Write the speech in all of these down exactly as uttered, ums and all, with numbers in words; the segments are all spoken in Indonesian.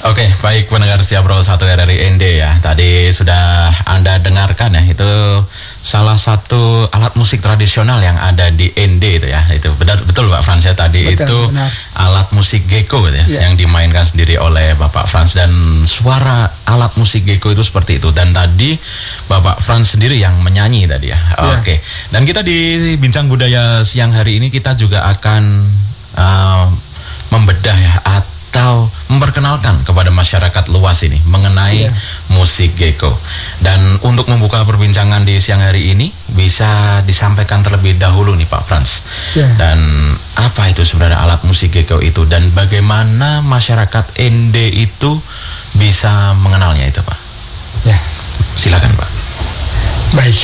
Oke, baik pendengar setia Pro satu R R I N D ya. Tadi sudah Anda dengarkan ya, itu salah satu alat musik tradisional yang ada di N D itu ya. Itu benar betul Pak Frans ya, tadi Betul, itu benar. alat musik gecko gitu ya, Ya. yang dimainkan sendiri oleh Bapak Frans, dan suara alat musik gecko itu seperti itu. Dan tadi Bapak Frans sendiri yang menyanyi tadi ya. Ya. Oke. Dan kita di Bincang Budaya siang hari ini kita juga akan uh, membedah ya, atau memperkenalkan kepada masyarakat luas ini mengenai yeah. musik gecko. Dan untuk membuka perbincangan di siang hari ini bisa disampaikan terlebih dahulu nih Pak Frans. Yeah. Dan apa itu sebenarnya alat musik gecko itu, dan bagaimana masyarakat N D itu bisa mengenalnya itu Pak? Ya, Silakan Pak. baik.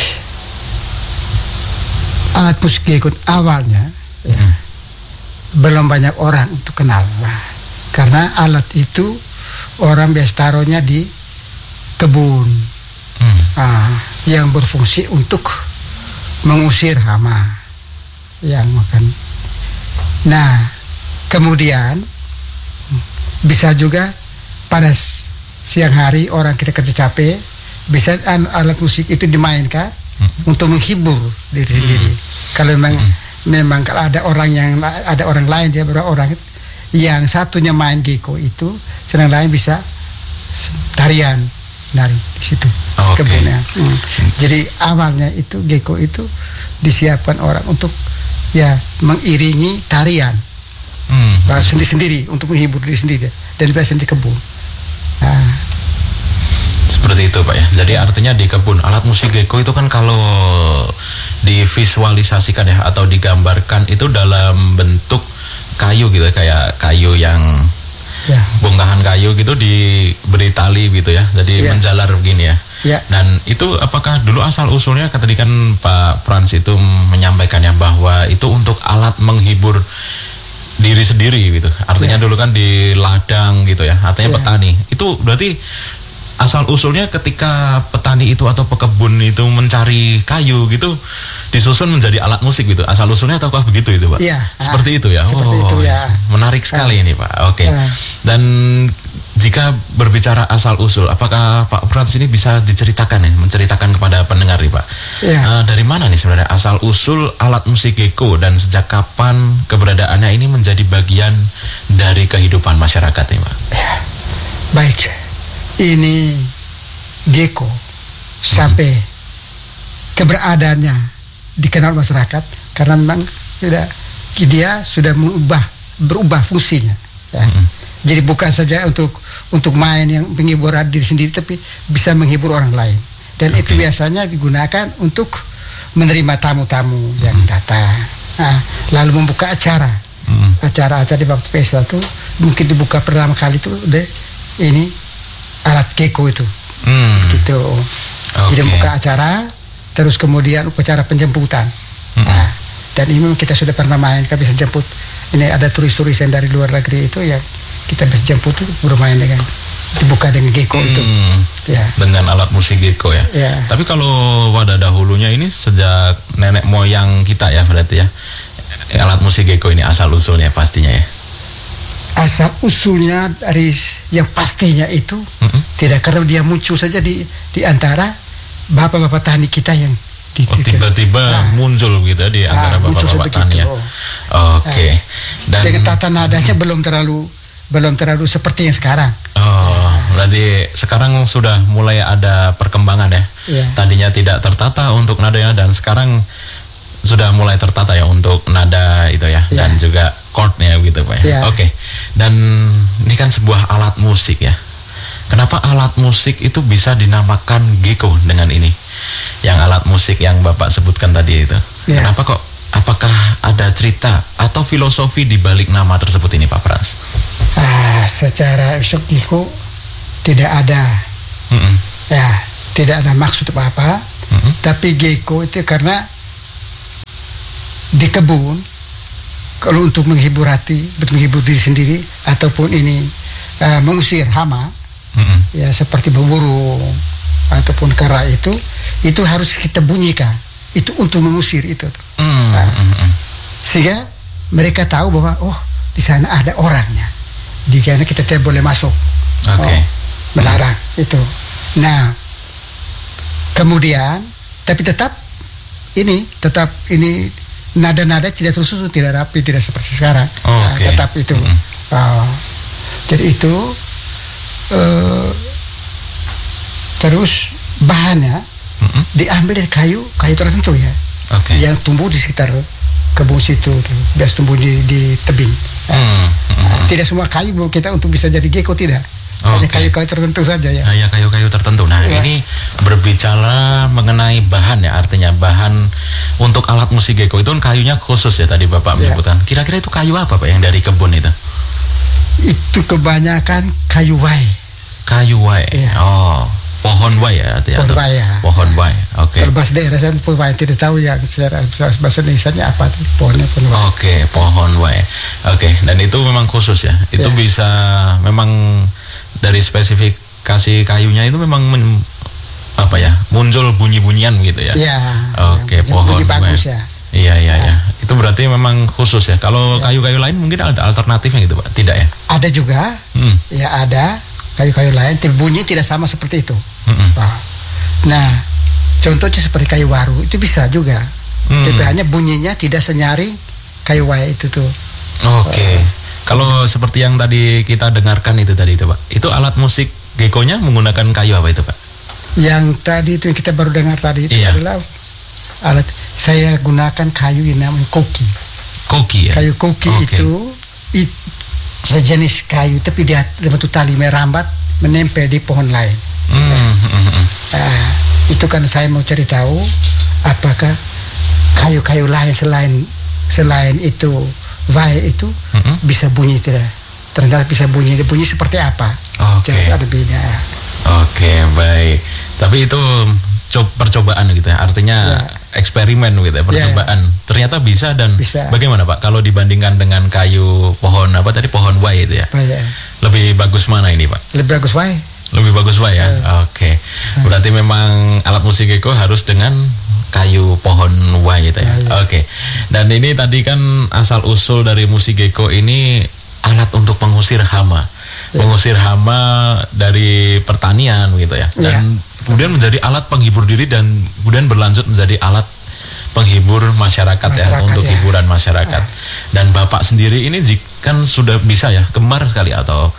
Alat musik gecko awalnya ya, Hmm. belum banyak orang untuk kenal. Nah, karena alat itu orang biasa taruhnya di kebun, Hmm. ah, yang berfungsi untuk mengusir hama yang makan. Nah, kemudian bisa juga pada s- siang hari orang kita kerja capek, bisa an- alat musik itu dimainkan Hmm. untuk menghibur diri sendiri. Kalau memang memang kalau ada orang yang la- ada orang lain, dia beberapa orang yang satunya main gecko itu, sedang lain bisa s- tarian nari di situ Oke. kebunnya. Hmm. Jadi awalnya itu gecko itu disiapkan orang untuk ya mengiringi tarian Hmm. uh, sendiri-sendiri untuk menghibur diri sendiri, dan biasanya di kebun. Nah, Seperti itu Pak ya. Jadi artinya di kebun. Alat musik gecko itu kan kalau divisualisasikan ya, atau digambarkan itu dalam bentuk kayu gitu ya, kayak kayu yang ya, bongkahan kayu gitu diberi tali gitu ya. Jadi Ya. menjalar begini ya. ya, Dan itu apakah dulu asal usulnya, tadi kan Pak Frans itu menyampaikannya bahwa itu untuk alat menghibur diri sendiri gitu. Artinya Ya. dulu kan di ladang gitu ya. Artinya Ya. petani. Itu berarti asal usulnya ketika petani itu atau pekebun itu mencari kayu gitu, disusun menjadi alat musik gitu. Asal usulnya ataukah begitu itu Pak? Iya. Seperti Ah, itu ya. seperti Oh, itu ya. menarik sekali ini Pak. Oke. Ah. Dan jika berbicara asal usul, apakah Pak Frans ini bisa diceritakan ya, menceritakan kepada pendengar nih Pak? Ya. Eh, dari mana nih sebenarnya asal usul alat musik gecko, dan sejak kapan keberadaannya ini menjadi bagian dari kehidupan masyarakat nih Pak? Ya. Baik, ini gecko sampai keberadaannya dikenal masyarakat karena memang tidak, dia sudah mengubah berubah fungsinya. Ya. Mm-mm. Jadi bukan saja untuk untuk main yang menghibur diri sendiri, tapi bisa menghibur orang lain. Dan itu Oke. biasanya digunakan untuk menerima tamu-tamu yang datang. Nah, lalu membuka acara. Mm. Acara-acara di waktu pesta itu mungkin dibuka pertama kali itu deh ini alat gecko itu Hmm. gitu. Jadi Oke. membuka acara, terus kemudian upacara penjemputan. Mm-mm. Nah, dan ini memang kita sudah pernah main, kita bisa jemput. Ini ada turis-turis yang dari luar negeri itu yang kita bisa jemput itu bermain dengan dibuka dengan gecko itu. Hmm. Ya. Dengan alat musik gecko ya. Ya. Tapi kalau pada dahulunya ini sejak nenek moyang kita ya berarti ya, alat musik gecko ini asal usulnya pastinya ya. Asal usulnya dari yang pastinya itu Mm-mm. tidak karena dia muncul saja di di antara bapak-bapak tani kita yang di, Oh, tiba-tiba Nah. muncul gitu ya di antara Ah, muncul bapak-bapak sebegitu. tani ya. Oke. Dan dengan tata nadanya belum terlalu belum terlalu seperti yang sekarang. oh, berarti sekarang sudah mulai ada perkembangan ya. Iya. Tadinya tidak tertata untuk nadanya, dan sekarang sudah mulai tertata ya untuk nada itu ya, Iya. dan juga chordnya gitu Pak ya. Iya. Oke. Dan ini kan sebuah alat musik ya. Kenapa alat musik itu bisa dinamakan gecko dengan ini? Yang alat musik yang Bapak sebutkan tadi itu. Iya. Kenapa kok? Apakah ada cerita atau filosofi di balik nama tersebut ini Pak Frans? Ah, secara gecko tidak ada Mm-mm. ya tidak ada maksud apa-apa. Mm-mm. Tapi gecko itu karena di kebun, kalau untuk menghibur hati, untuk menghibur diri sendiri, ataupun ini uh, mengusir hama, Mm-mm. ya seperti berburu ataupun kera itu, itu harus kita bunyikan. Itu untuk mengusir itu. Mm, Nah, mm, mm. sehingga mereka tahu bahwa oh di sana ada orangnya, di sana kita tidak boleh masuk. Oke. Okay. Oh, melarang hmm. itu. Nah, kemudian tapi tetap ini tetap ini nada-nada tidak tersusun, tidak rapi, tidak seperti sekarang. Oh, nah, okay. Tetap itu. Hmm. Oh, jadi itu uh, terus bahannya hmm. diambil dari kayu kayu tertentu ya. Okay. Yang tumbuh di sekitar kebun situ, biasa tumbuh di, di tebing. Hmm. Hmm. Tidak semua kayu kita untuk bisa jadi gecko, tidak. Hanya okay. kayu-kayu tertentu saja ya. Hanya kayu-kayu tertentu. Nah ya. Ini berbicara mengenai bahan ya, artinya bahan untuk alat musik gecko itu kan kayunya khusus ya tadi Bapak ya. menyebutkan. Kira-kira itu kayu apa Pak yang dari kebun itu? Itu kebanyakan kayu wai. Kayu wai. Ya. Oh, pohon wai ya artinya. Pohon wai ya. Pohon wai. Oke. Okay. Kalau bahasa daerah saya pohon wai tidak tahu ya secara bahasa Indonesianya apa tuh pohonnya pohon wai. Oke, okay, pohon wai. Oke, okay. Dan itu memang khusus ya. Itu ya. Bisa memang dari spesifikasi kayunya itu memang men, apa ya muncul bunyi-bunyian gitu ya. Iya. Oke, okay, pohon bunyi bagus ya. Iya iya ya. Itu berarti memang khusus ya. Kalau ya. kayu-kayu lain mungkin ada alternatifnya gitu Pak? Tidak ya? Ada juga. Hmm. Ya ada kayu-kayu lain. Bunyi tidak sama seperti itu. Hmm. Nah, contohnya seperti kayu waru itu bisa juga. Hmm. Tapi hanya bunyinya tidak senyaring kayu wai itu tuh. Oke. Okay. Uh, Kalau seperti yang tadi kita dengarkan itu tadi itu Pak, itu alat musik gecko-nya menggunakan kayu apa itu Pak? Yang tadi itu yang kita baru dengar tadi itu iya. adalah alat saya gunakan kayu yang namanya koki. Koki ya? Kayu koki okay. itu, itu sejenis kayu tapi dia bentuk tali merambat menempel di pohon lain. Mm, ya. mm, nah, itu kan saya mau cari tahu apakah kayu-kayu lain selain selain itu vai itu mm-hmm. bisa bunyi tidak? Ternyata bisa bunyi, bunyi seperti apa? Oke. Okay. Ada beda. Oke, okay, baik. Tapi itu co- percobaan gitu ya. Artinya ya. eksperimen gitu ya, percobaan. Ya. Ternyata bisa dan bisa. Bagaimana Pak kalau dibandingkan dengan kayu pohon apa tadi pohon wai itu ya? Ya. Lebih bagus mana ini Pak? Lebih bagus wai. Lebih bagus wai ya. ya. Oke. Okay. Ya. Berarti memang alat musik gecko harus dengan kayu pohon wai gitu ya. ya, ya. Oke. Okay. Dan ini tadi kan asal usul dari musik gecko ini alat untuk mengusir hama. Ya. Mengusir hama dari pertanian gitu ya. Dan ya. kemudian menjadi alat penghibur diri dan kemudian berlanjut menjadi alat penghibur masyarakat, masyarakat ya untuk ya. hiburan masyarakat. Ya. Dan Bapak sendiri ini kan sudah bisa ya, gemar sekali atau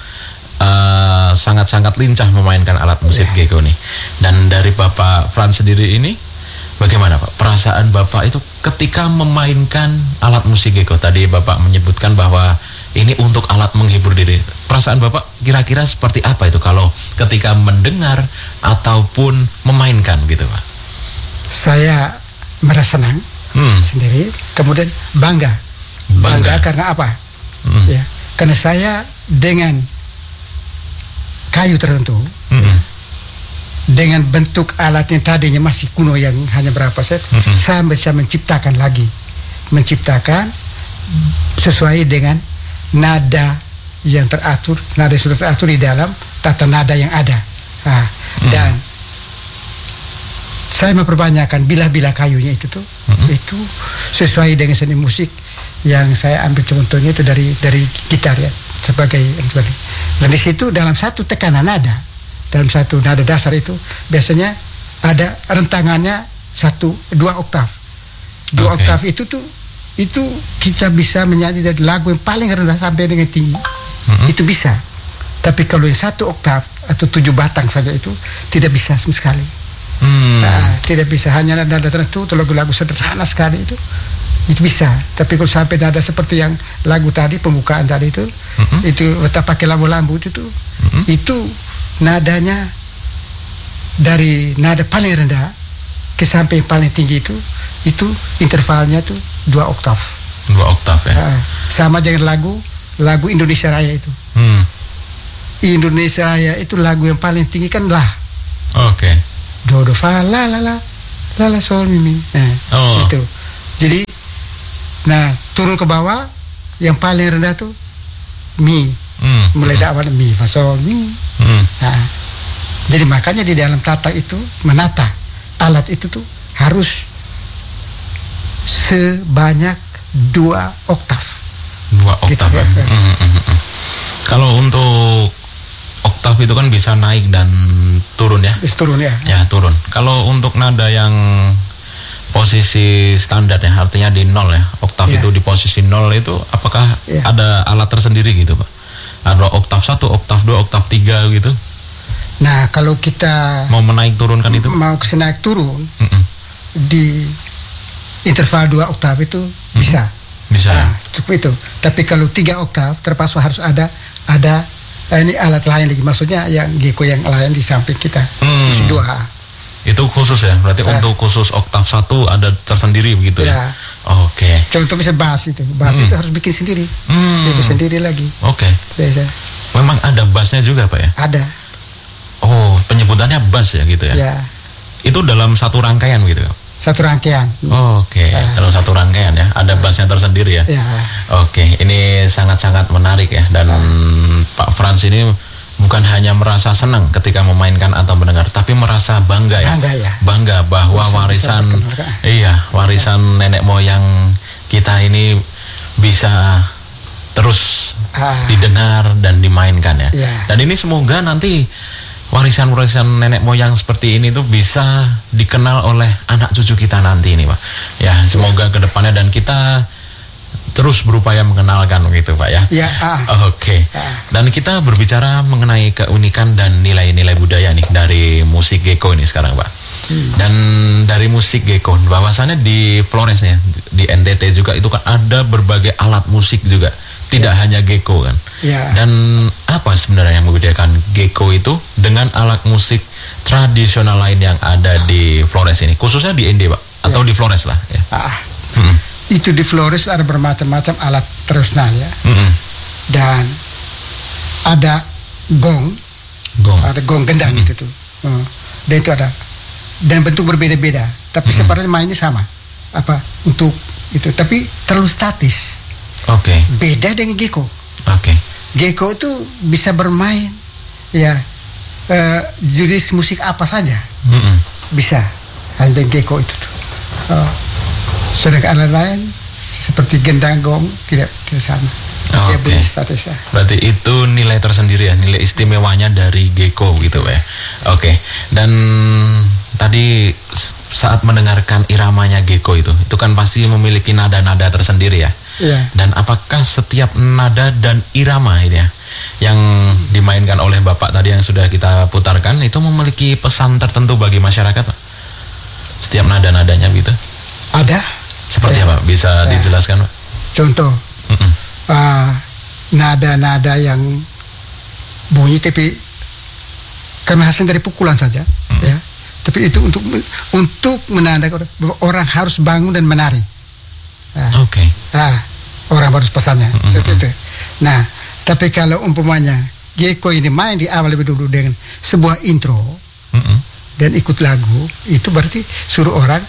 uh, sangat-sangat lincah memainkan alat musik ya. gecko nih. Dan dari Bapak Frans sendiri ini bagaimana Pak perasaan Bapak itu ketika memainkan alat musik gecko? Tadi Bapak menyebutkan bahwa ini untuk alat menghibur diri. Perasaan Bapak kira-kira seperti apa itu kalau ketika mendengar ataupun memainkan gitu Pak? Saya merasa senang hmm. sendiri, kemudian bangga. Bangga, bangga karena apa? Hmm. Ya, karena saya dengan kayu tertentu. Hmm. Dengan bentuk alat yang tadinya masih kuno yang hanya berapa set, mm-hmm. saya bisa menciptakan lagi, menciptakan sesuai dengan nada yang teratur, nada yang sudah teratur di dalam tata nada yang ada. Nah, mm-hmm. Dan saya memperbanyakkan bilah-bilah kayunya itu tuh, mm-hmm. itu sesuai dengan seni musik yang saya ambil contohnya itu dari dari gitar ya sebagai sebagai. Dan di situ dalam satu tekanan nada. Dalam satu nada dasar itu biasanya ada rentangannya satu dua oktav. Dua okay. oktav itu tuh itu kita bisa menyanyi dari lagu yang paling rendah sampai dengan tinggi. Mm-hmm. Itu bisa. Tapi kalau yang satu oktav atau tujuh batang saja itu tidak bisa sama sekali. Mm. Nah, tidak bisa hanya nada tertentu. Lagu-lagu sederhana sekali itu itu bisa. Tapi kalau sampai nada seperti yang lagu tadi pembukaan tadi itu mm-hmm. itu kita pakai lambu-lambu itu tuh mm-hmm. itu nadanya dari nada paling rendah ke sampai paling tinggi itu itu intervalnya tuh dua oktav. Dua oktav ya. Nah, sama dengan lagu lagu Indonesia Raya itu. Hmm. Indonesia Raya itu lagu yang paling tinggi kan lah. Oke. Okay. Do do fa la la la la la sol mi mi. Nah, oh. itu. Jadi nah turun ke bawah yang paling rendah tuh mi. Hmm. Mulai dari awal mi fa sol mi. Hmm. Nah, jadi makanya di dalam tata itu menata alat itu tuh harus sebanyak dua oktav. Dua oktav. Gitu, ya. hmm, hmm, hmm. Kalau untuk oktav itu kan bisa naik dan turun ya? Bisa turun ya. Ya turun. Kalau untuk nada yang posisi standar ya, artinya di nol ya, oktav Ya. itu di posisi nol itu, apakah Ya. ada alat tersendiri gitu Pak? Ada oktav satu, oktav dua, oktav tiga gitu? Nah kalau kita Mau menaik turunkan itu? mau ke naik turun Mm-mm. di interval dua oktav itu bisa. Bisa ya? Nah, cukup itu. Tapi kalau tiga oktav terpaksa harus ada ada eh, ini alat lain lagi. Maksudnya yang geko yang lain di samping kita. Hmm. Isi dua. Itu khusus ya? Berarti Ya. untuk khusus oktav satu ada tersendiri begitu ya? Ya. Oke. Contoh bisa bass itu. Bass Hmm. itu harus bikin sendiri. Hmm. Bikin sendiri lagi. Oke. Biasa. Memang ada bassnya juga Pak ya? Ada. Oh, penyebutannya bass ya gitu ya? Ya. Itu dalam satu rangkaian gitu ya? Satu rangkaian. Oke, Ya. dalam satu rangkaian ya, ada bassnya tersendiri ya? Ya. Oke, ini sangat-sangat menarik ya. Dan Pak Frans ini bukan hanya merasa senang ketika memainkan atau mendengar, tapi merasa bangga ya? Bangga ya. Bangga bahwa Bisa- bisa warisan, berkenalkan. iya, warisan nenek moyang kita ini bisa terus Ah. didengar dan dimainkan ya. Ya. Dan ini semoga nanti warisan-warisan nenek moyang seperti ini tuh bisa dikenal oleh anak cucu kita nanti ini Pak. Ya, semoga kedepannya dan kita terus berupaya mengenalkan gitu Pak ya. Ya. Ah. Oke. Ah. Dan kita berbicara mengenai keunikan dan nilai-nilai budaya nih dari musik geko ini sekarang Pak. Dan dari musik geko, bahwasannya di Flores nih, di N T T juga itu kan ada berbagai alat musik juga. Tidak hanya geko kan. Ya. Dan apa sebenarnya yang membedakan geko itu dengan alat musik tradisional lain yang ada di Flores ini, khususnya di N D Pak, atau Ya. di Flores lah ya. Ah. Hmm. Itu di Flores ada bermacam-macam alat tradisional ya. Mm-mm. Dan ada gong, Gong. ada gong gendang Mm-mm. gitu. Hmm. Dan itu ada dan bentuk berbeda-beda. Tapi Mm-mm. sebenarnya mainnya sama. Apa untuk itu? Tapi terlalu statis. Oke. Beda dengan geko. Oke. Geko itu bisa bermain ya eh, jenis musik apa saja Mm-mm. bisa. Hanya geko itu tuh. Oh. Sedangkan alat lain seperti gendang gong tidak tidak sama. Oh, Dia oke. bunyi statis ya. Berarti itu nilai tersendiri ya, nilai istimewanya dari geko gitu Pak ya. Oke. Dan tadi s- saat mendengarkan iramanya geko itu, itu kan pasti memiliki nada-nada tersendiri ya. Iya. Dan apakah setiap nada dan irama ini ya yang dimainkan oleh Bapak tadi yang sudah kita putarkan itu memiliki pesan tertentu bagi masyarakat Pak? Setiap nada-nadanya gitu. Ada Seperti Ya. apa? Bisa Ya. dijelaskan Pak? contoh Mm-mm. ah, nada-nada yang bunyi tapi karena hasil dari pukulan saja ya. Tapi itu untuk untuk menandakan bahwa orang harus bangun dan menari. Nah, Oke. ah, orang harus pesannya Mm-mm. seperti itu. Nah, tapi kalau umpamanya geko ini main di awal lebih dulu dengan sebuah intro Mm-mm. dan ikut lagu, itu berarti suruh orang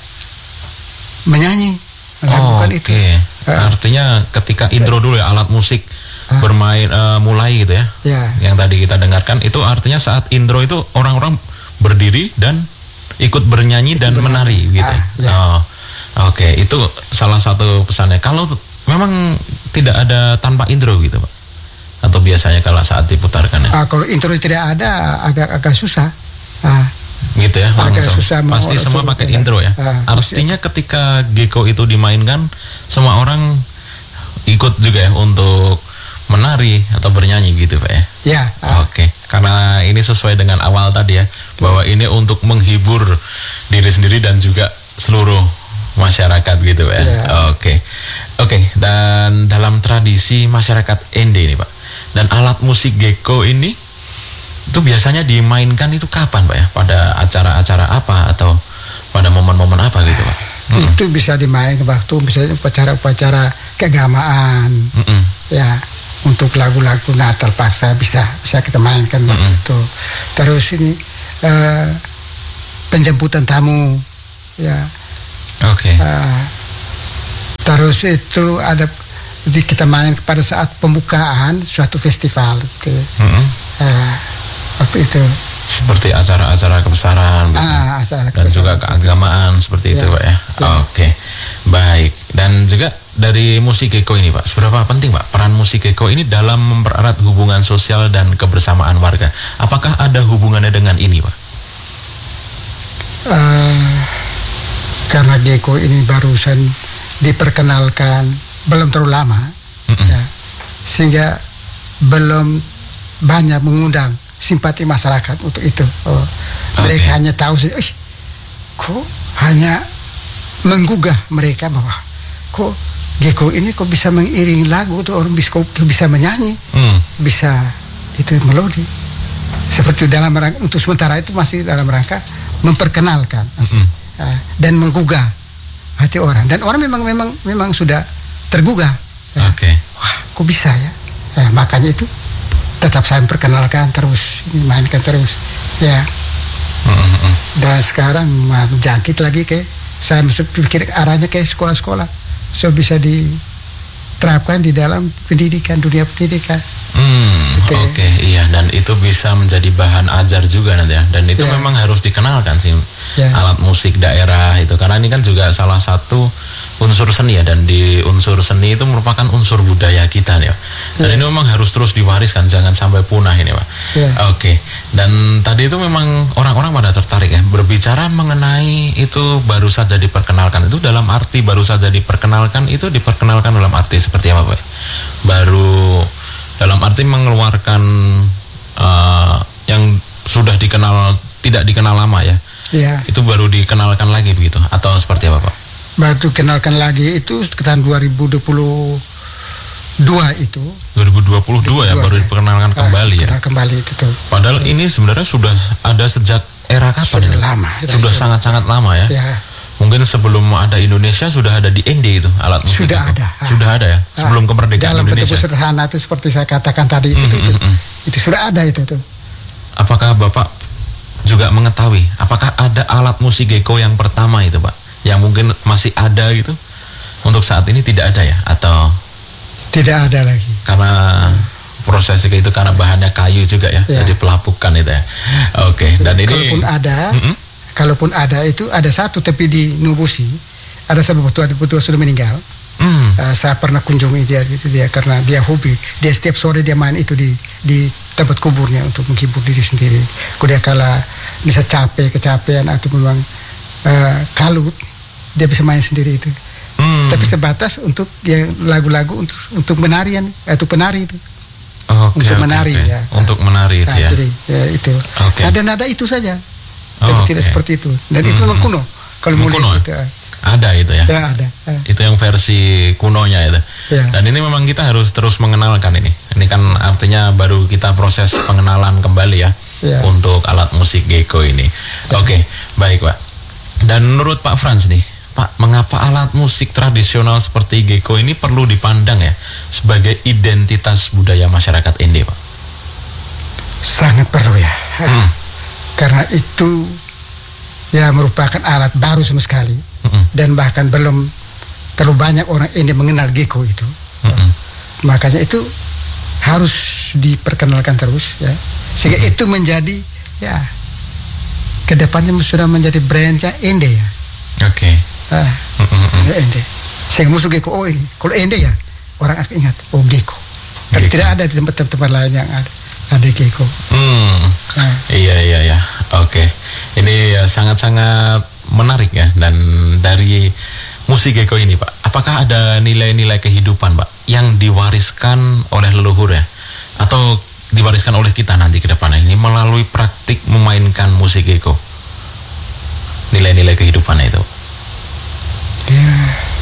menyanyi melakukan Oh, itu. Oke. Ah. Artinya ketika intro dulu ya alat musik Ah. bermain eh, mulai gitu ya. Ya. Yang tadi kita dengarkan itu artinya saat intro itu orang-orang berdiri dan ikut bernyanyi dan bernyanyi. menari gitu. Ah, ya. Oh. Oke, itu salah satu pesannya. Kalau t- memang tidak ada tanpa intro gitu, Pak. Atau biasanya kalau saat diputarkan ya. Ah, kalau intro tidak ada agak-agak susah. Ah, Gitu ya, agak langsung. susah mau Pasti semua suruh pakai tidak. intro ya. Ah, Artinya ketika geko itu dimainkan, semua orang ikut juga ya untuk menari atau bernyanyi gitu Pak ya. ya. Ah, Oke, karena ini sesuai dengan awal tadi ya, bahwa ini untuk menghibur diri sendiri dan juga seluruh masyarakat gitu Pak ya. Ya. Oke, oke. Dan dalam tradisi masyarakat N D ini Pak, dan alat musik geko ini itu biasanya dimainkan itu kapan Pak ya? Pada acara-acara apa atau pada momen-momen apa gitu Pak? Mm-mm. Itu bisa dimainkan waktu misalnya upacara-upacara keagamaan. Mm-mm. Ya, untuk lagu-lagu Natal paksa bisa bisa kita mainkan waktu Mm-mm. itu. Terus ini eh, penjemputan tamu, ya. Oke. eh, terus itu ada di kita main pada saat pembukaan suatu festival. Gitu. Mm-mm. Eh, waktu itu Seperti acara-acara kebesaran ah, acara dan kebesaran. juga keagamaan seperti Ya. itu Pak ya. Ya. Oke, baik. Dan juga dari musik Geko ini Pak, seberapa penting Pak peran musik Geko ini dalam mempererat hubungan sosial dan kebersamaan warga? Apakah ada hubungannya dengan ini Pak? Uh, karena Geko ini barusan diperkenalkan belum terlalu lama, Mm-mm. ya, sehingga belum banyak mengundang simpati masyarakat untuk itu. Oh, mereka Oke. hanya tahu saja, "Ih, kok hanya menggugah mereka bahwa kok Geko ini kok bisa mengiringi lagu tuh, orang bisa kok bisa menyanyi, Hmm. bisa itu melodi." Seperti dalam rangka, untuk sementara itu masih dalam rangka memperkenalkan Mm-mm. uh, dan menggugah hati orang, dan orang memang memang memang sudah tergugah. Ya. Oke. Wah, kok bisa ya? Nah, makanya itu tetap saya perkenalkan terus, ini mainkan terus, ya. Mm-mm. Dan sekarang mah jangkit lagi ke, saya masuk pikir arahnya ke sekolah-sekolah, so bisa diterapkan di dalam pendidikan, dunia pendidikan. Hmm, Gitu ya. Oke, iya, dan itu bisa menjadi bahan ajar juga nanti ya. Dan itu Ya. memang harus dikenalkan sih Ya. alat musik daerah itu, karena ini kan juga salah satu unsur seni ya, dan di unsur seni itu merupakan unsur budaya kita nih, Pak. Dan Ya. ini memang harus terus diwariskan, jangan sampai punah ini Pak. Ya. Oke, dan tadi itu memang orang-orang pada tertarik ya berbicara mengenai itu baru saja diperkenalkan, itu dalam arti baru saja diperkenalkan itu diperkenalkan dalam arti seperti apa Pak? Baru dalam arti mengeluarkan uh, yang sudah dikenal, tidak dikenal lama ya, Ya, itu baru dikenalkan lagi begitu atau seperti apa Pak? baru kenalkan lagi itu sekitar dua ribu dua puluh dua itu. dua ribu dua puluh dua ya, baru diperkenalkan kembali ya. Kenal kembali itu tuh. Padahal ini sebenarnya sudah ada sejak era kapan Sudah ini? lama. Sudah sangat-sangat lama ya. Ya, Mungkin sebelum ada Indonesia sudah ada di N D itu alat musik Sudah itu. ada. Sudah ada ya. Sebelum kemerdekaan dalam bentuk Indonesia. sederhana itu seperti saya katakan tadi itu, Mm, tuh, itu, mm, mm. itu sudah ada itu tuh. Apakah Bapak juga mengetahui apakah ada alat musik Geko yang pertama itu Pak, yang mungkin masih ada gitu? Untuk saat ini tidak ada ya, atau Tidak ada lagi. karena prosesnya itu karena bahannya kayu juga ya, Ya. jadi pelapukan itu ya. Oke, dan ini Kalaupun ada, Mm-mm. kalaupun ada itu ada satu, tapi di Nubusi ada sebuah petua-petua sudah meninggal. Hmm. Uh, saya pernah kunjungi dia gitu, dia karena dia hobi, dia setiap sore dia main itu di di tempat kuburnya untuk menghibur diri sendiri. Kalau dia kala bisa capek, kecapean atau memang uh, kalut, dia bisa main sendiri itu. Hmm. Tapi sebatas untuk yang lagu-lagu untuk untuk menarian atau penari itu. Oke, untuk oke, menari, oke. ya. Untuk menari itu Nah, ya. jadi ya, itu. Oke. Nada-nada itu saja. Tapi Oh, tidak oke. seperti itu. Dan itu Hmm. memang kuno. Kalau mau Kuno, lihat itu, ah. Ada itu ya. ya ada. Ah, Itu yang versi kunonya itu. Ya. Dan ini memang kita harus terus mengenalkan ini. Ini kan artinya baru kita proses pengenalan kembali ya, Ya. untuk alat musik Geko ini. Oke, baik Pak. Dan menurut Pak Frans nih, Pak, mengapa alat musik tradisional seperti Geko ini perlu dipandang ya sebagai identitas budaya masyarakat N D, Pak? Sangat perlu ya. Hmm. Karena itu ya merupakan alat baru sama sekali, Mm-mm. dan bahkan belum terlalu banyak orang ini mengenal Geko itu. Mm-mm. Makanya itu harus diperkenalkan terus ya, sehingga Mm-mm. itu menjadi ya kedepannya sudah menjadi brandnya N D ya. Oke. Ah, Mm-mm. ya N D. Sehingga musuh Geko, oh ini kalau N D ya orang akan ingat, oh Geko. Tapi Geko. tidak ada di tempat-tempat lain yang ada ada Geko. Hmm. Nah, Iya iya ya. Oke. Ini ya sangat-sangat menarik ya, dan dari musik Geko ini Pak, apakah ada nilai-nilai kehidupan Pak yang diwariskan oleh leluhur ya, atau diwariskan oleh kita nanti ke depan ini melalui praktik memainkan musik Geko? Nilai-nilai kehidupannya itu. ya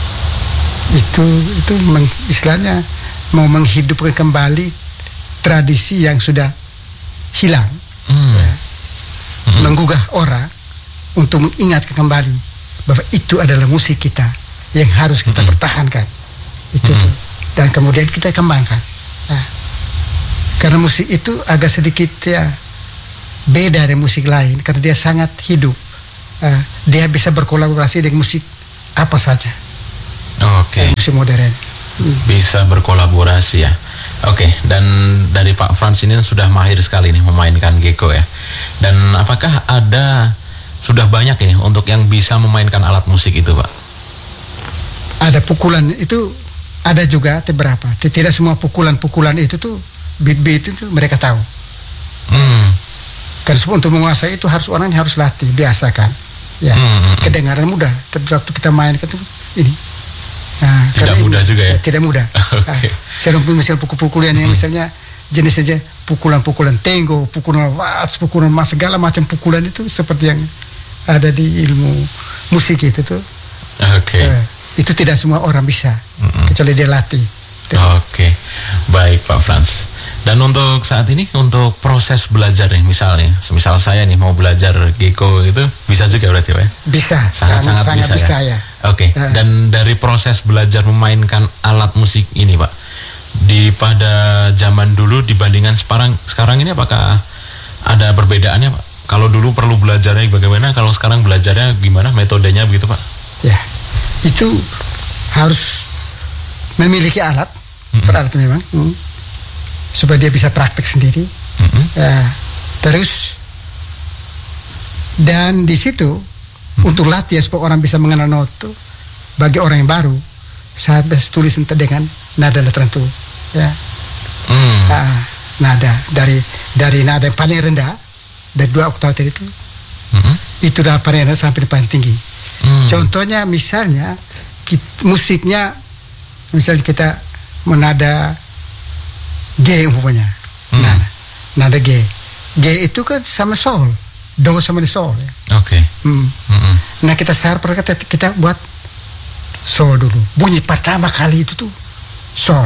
itu itu meng, istilahnya mau menghidupkan kembali tradisi yang sudah hilang, Hmm. ya. Hmm. Menggugah orang untuk mengingatkan kembali bahwa itu adalah musik kita yang harus kita Mm-mm. pertahankan itu Mm-mm. tuh. Dan kemudian kita kembangkan. Nah, karena musik itu agak sedikit ya beda dari musik lain karena dia sangat hidup. Uh, dia bisa berkolaborasi dengan musik apa saja, Oke. musik modern. Hmm. Bisa berkolaborasi ya. Oke, dan dari Pak Frans ini sudah mahir sekali nih memainkan geko ya. Dan apakah ada sudah banyak ini untuk yang bisa memainkan alat musik itu, Pak? Ada pukulan itu, ada juga beberapa. Tidak semua pukulan-pukulan itu tuh beat-beat itu mereka tahu. Hmm. Karena untuk menguasai itu harus orangnya harus latih, biasakan. Ya, hmm. kedengaran mudah. Tapi waktu kita mainkan itu ini. Nah, tidak mudah ini, juga ya? ya tidak mudah. Okay. Nah, saya misal pukul-pukulan yang hmm. misalnya jenis saja pukulan-pukulan tenggo, pukulan waltz, pukulan mas, segala macam pukulan itu seperti yang ada di ilmu musik itu tuh. Oke. Okay. Uh, itu tidak semua orang bisa, mm-hmm. kecuali dia latih. Oke, okay. Baik Pak Frans. Dan untuk saat ini untuk proses belajar nih, misalnya, semisal saya nih mau belajar geko itu bisa juga berarti Pak? Bisa, sangat-sangat bisa, bisa ya. ya. Oke. Okay. Uh. Dan dari proses belajar memainkan alat musik ini Pak, di pada zaman dulu dibandingkan sekarang sekarang ini apakah ada perbedaannya Pak? Kalau dulu perlu belajarnya bagaimana, kalau sekarang belajarnya gimana, metodenya begitu Pak? Ya, itu harus memiliki alat, mm-hmm. peralat memang, mm, supaya dia bisa praktek sendiri. Mm-hmm. Ya, terus dan di situ mm-hmm. untuk latihan supaya orang bisa mengenal noto, bagi orang yang baru, saya harus tulis dengan nada tertentu. Ya, mm. nah, nada dari dari nada yang paling rendah dari dua oktav tadi itu, mm-hmm. itu dah paling rendah sampai paling tinggi. Mm. Contohnya misalnya kita, musiknya misalnya kita menada G umpamanya, mm. nah, nada G, G itu kan sama sol, do sama di sol. Ya. Oke. Okay. Mm. Mm-hmm. Nah kita sar kita kita buat sol dulu, bunyi pertama kali itu tuh sol.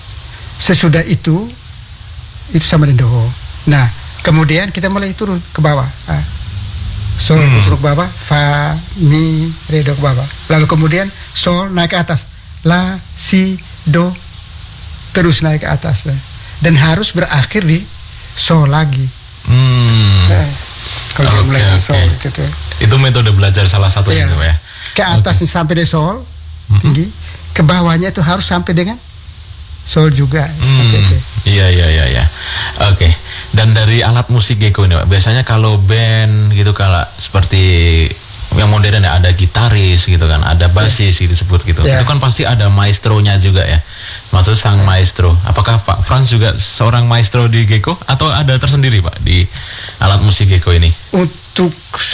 Sesudah itu itu sama dengan do. Nah kemudian kita mulai turun ke bawah. Ah. Sol hmm. turun ke bawah, fa, mi, re, do ke bawah. Lalu kemudian sol naik ke atas, la, si, do, terus naik ke atas. Dan harus berakhir di sol lagi. Hmm. Nah, kalau okay, mulai okay. sol gitu. Itu metode belajar salah satu ya. Itu ya. Ke atas okay. sampai di sol mm-hmm. tinggi, ke bawahnya itu harus sampai dengan sol juga. Hmm. Iya iya iya ya. Oke. Okay. Dan dari alat musik geko ini Pak, biasanya kalau band gitu kalau seperti yang modern ya ada gitaris gitu kan, ada basis yeah. disebut gitu. Yeah. Itu kan pasti ada maestronya juga ya. Maksud sang yeah. maestro. Apakah Pak Frans juga seorang maestro di geko atau ada tersendiri Pak di alat musik geko ini? Untuk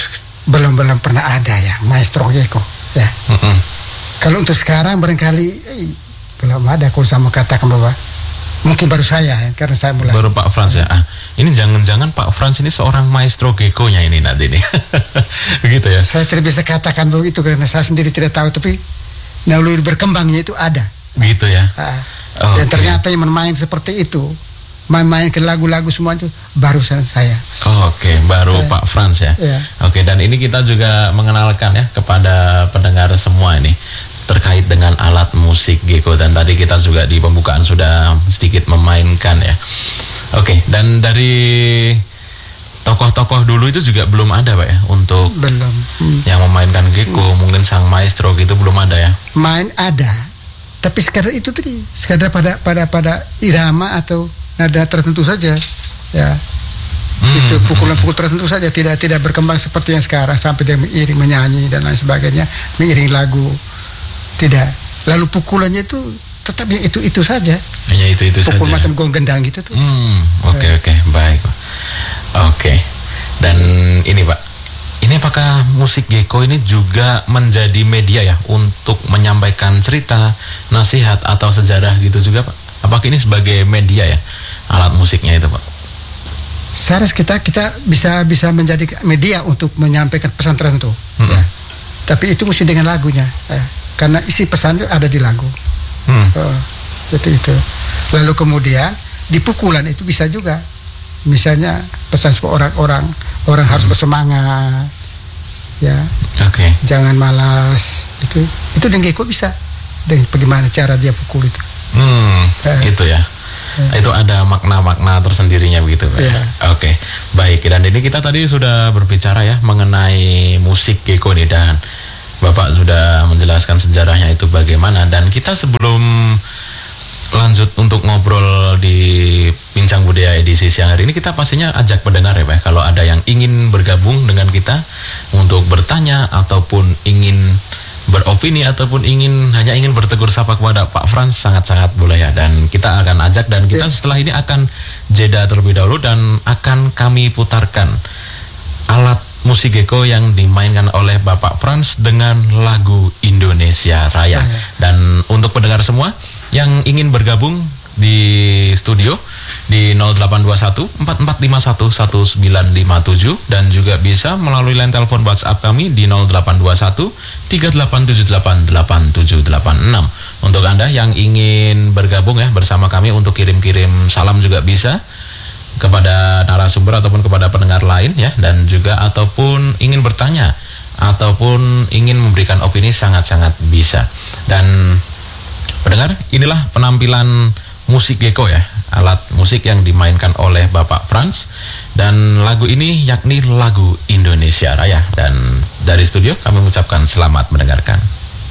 belum belum pernah ada ya maestro geko ya. Mm-hmm. Kalau untuk sekarang barangkali eh, belum ada. Kalau sama katakan bahwa mungkin baru saya ya, karena saya mulai. Baru Pak Frans ya. Ah, ini jangan-jangan Pak Frans ini seorang maestro gekonya ini nanti nih. Begitu ya. Saya tidak bisa katakan begitu karena saya sendiri tidak tahu, tapi lalu berkembangnya itu ada. Begitu ya. Ah, oh, dan okay. ternyata yang main seperti itu, main-main ke lagu-lagu semua itu barusan saya. Oh, Oke, okay. baru eh, Pak Frans ya. ya. Oke, okay. Dan ini kita juga mengenalkan ya kepada pendengar semua ini terkait dengan alat musik geko, dan tadi kita juga di pembukaan sudah sedikit memainkan ya. Oke, dan dari tokoh-tokoh dulu itu juga belum ada Pak ya untuk belum hmm. yang memainkan geko, hmm. mungkin sang maestro gitu belum ada ya. Main ada, tapi sekadar itu tadi, sekadar pada pada pada irama atau nada tertentu saja ya. Hmm. Itu pukulan-pukul tertentu saja, tidak tidak berkembang seperti yang sekarang sampai dia mengiring menyanyi dan lain sebagainya, mengiring lagu. Tidak. Lalu pukulannya itu tetap ya itu itu saja. Hanya itu itu saja. Pukul macam gong gendang gitu tuh. Hmm, oke okay, oke okay. Baik. Oke. Okay. Dan ini Pak, ini apakah musik geko ini juga menjadi media ya untuk menyampaikan cerita, nasihat atau sejarah gitu juga Pak? Apakah ini sebagai media ya alat musiknya itu Pak? Seharusnya kita kita bisa bisa menjadi media untuk menyampaikan pesan tertentu. Mm-hmm. Ya. Tapi itu mesti dengan lagunya. Ya. Karena isi pesan itu ada di lagu. Hmm. Oh, itu itu. Lalu kemudian di pukulan itu bisa juga. Misalnya pesan supaya orang-orang orang hmm. harus bersemangat. Ya. Oke. Okay. Jangan malas. Itu itu dengan geko bisa. Dan bagaimana cara dia pukul itu. Hmm. Eh. Itu ya. Eh. Itu ada makna-makna tersendirinya begitu Pak. Yeah. Oke. Okay. Baik, dan ini kita tadi sudah berbicara ya mengenai musik geko nih, dan Bapak sudah menjelaskan sejarahnya itu bagaimana, dan kita sebelum lanjut untuk ngobrol di Bincang Budaya edisi siang hari ini, kita pastinya ajak pendengar ya Pak, kalau ada yang ingin bergabung dengan kita untuk bertanya ataupun ingin beropini ataupun ingin hanya ingin bertegur sapa kepada Pak Frans, sangat-sangat boleh ya. Dan kita akan ajak, dan kita setelah ini akan jeda terlebih dahulu dan akan kami putarkan alat musik geko yang dimainkan oleh Bapak Frans dengan lagu Indonesia Raya. Dan untuk pendengar semua yang ingin bergabung di studio di nol delapan dua satu empat empat lima satu satu sembilan lima tujuh, dan juga bisa melalui line telepon WhatsApp kami di nol delapan dua satu tiga delapan tujuh delapan delapan tujuh delapan enam. Untuk Anda yang ingin bergabung ya bersama kami untuk kirim-kirim salam juga bisa kepada narasumber ataupun kepada pendengar lain ya, dan juga ataupun ingin bertanya ataupun ingin memberikan opini, sangat-sangat bisa. Dan pendengar, inilah penampilan musik geko ya, alat musik yang dimainkan oleh Bapak Frans, dan lagu ini yakni lagu Indonesia Raya. Dan dari studio kami mengucapkan selamat mendengarkan.